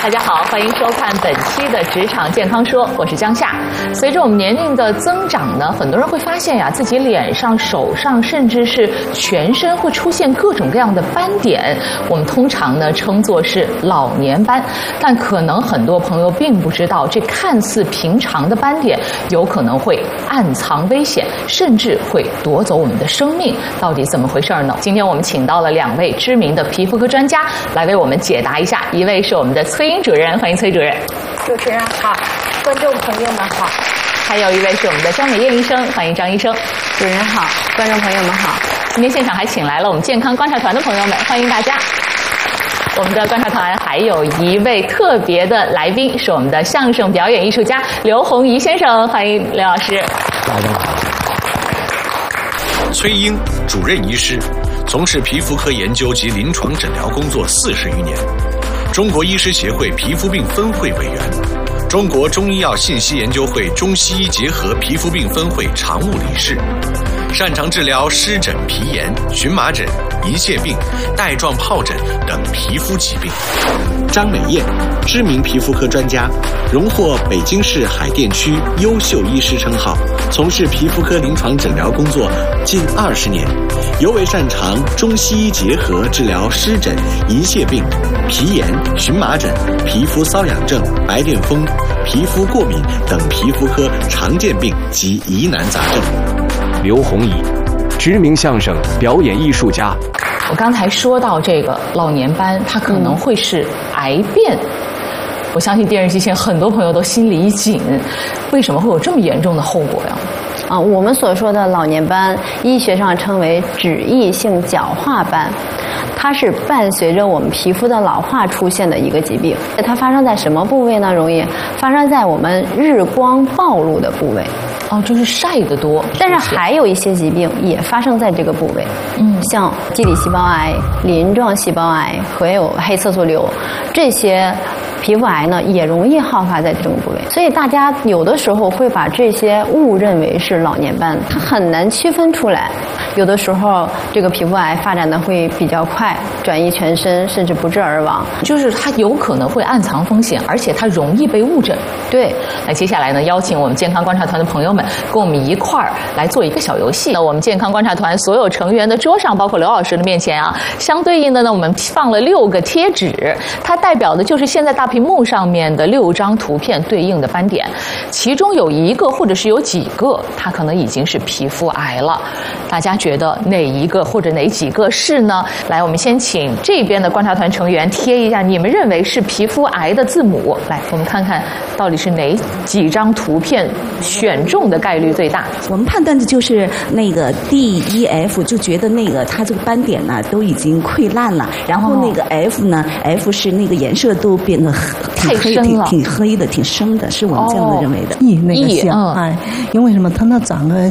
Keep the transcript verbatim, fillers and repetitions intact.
大家好，欢迎收看本期的职场健康说，我是江夏。随着我们年龄的增长呢，很多人会发现呀，自己脸上、手上，甚至是全身会出现各种各样的斑点，我们通常呢称作是老年斑。但可能很多朋友并不知道，这看似平常的斑点，有可能会暗藏危险，甚至会夺走我们的生命。到底怎么回事呢？今天我们请到了两位知名的皮肤科专家来为我们解答一下。一位是我们的崔英主任，欢迎崔主任。 主持人好，观众朋友们好。 还有一位是我们的张美燕医生，欢迎张医生。 主持人好，观众朋友们好。 今天现场还请来了我们健康观察团的朋友们，欢迎大家。我们的观察团还有一位特别的来宾，是我们的相声表演艺术家刘洪仪先生，欢迎刘老师。 大家好。 崔英，主任医师，从事皮肤科研究及临床诊疗工作四十余年，中国医师协会皮肤病分会委员，中国中医药信息研究会中西医结合皮肤病分会常务理事，擅长治疗湿疹、皮炎、荨麻疹、银屑病、带状疱疹等皮肤疾病。 张美燕，知名皮肤科专家，荣获北京市海淀区优秀医师称号，从事皮肤科临床诊疗工作近二十年，尤为擅长中西医结合治疗湿疹、银屑病、皮炎、荨麻疹、皮肤瘙痒症、白癜风、皮肤过敏等皮肤科常见病及疑难杂症。 刘洪仪，知名相声表演艺术家。 我刚才说到这个老年斑，它可能会是癌变。嗯、我相信电视机前很多朋友都心里一紧，为什么会有这么严重的后果呀？ 啊，我们所说的老年斑，医学上称为脂溢性角化斑，它是伴随着我们皮肤的老化出现的一个疾病。它发生在什么部位呢？容易发生在我们日光暴露的部位。 哦，就是晒得多。 但是还有一些疾病也发生在这个部位，嗯，像基底细胞癌、鳞状细胞癌还有黑色素瘤，这些皮肤癌呢也容易好发在这种部位。所以大家有的时候会把这些误认为是老年斑，它很难区分出来。有的时候这个皮肤癌发展的会比较快，转移全身，甚至不治而亡。 就是它有可能会暗藏风险，而且它容易被误诊。 对。 那接下来呢，邀请我们健康观察团的朋友们跟我们一块儿来做一个小游戏。那我们健康观察团所有成员的桌上，包括刘老师的面前啊，相对应的呢，我们放了六个贴纸，它代表的就是现在大屏幕上面的六张图片对应的斑点，其中有一个或者是有几个，它可能已经是皮肤癌了。大家觉得哪一个或者哪几个是呢？来，我们先请这边的观察团成员贴一下你们认为是皮肤癌的字母。来，我们看看到底是哪几张图片选中的概率最大。 我们判断的就是那个 D E F， 就觉得那个它这个斑点呢都已经溃烂了，然后那个 F 呢、哦、F 是那个颜色都变得太深了， 挺挺黑的，挺深的，是我们这样的认为的。 E 那个像，哎，因为什么？它那长得